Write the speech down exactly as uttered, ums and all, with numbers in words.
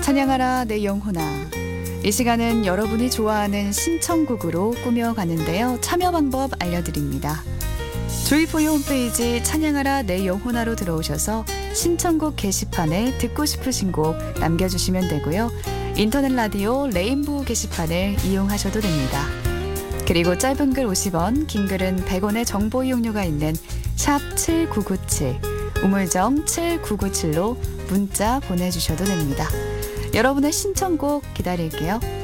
찬양하라 내 영혼아. 이 시간은 여러분이 좋아하는 신청곡으로 꾸며가는데요. 참여 방법 알려드립니다. 조이포유 홈페이지 찬양하라 내 영혼아로 들어오셔서 신청곡 게시판에 듣고 싶으신 곡 남겨주시면 되고요. 인터넷 라디오 레인보우 게시판을 이용하셔도 됩니다. 그리고 짧은 글 오십 원, 긴 글은 백 원의 정보 이용료가 있는 샵 칠구구칠, 우물정 칠구구칠로 문자 보내주셔도 됩니다. 여러분의 신청곡 기다릴게요.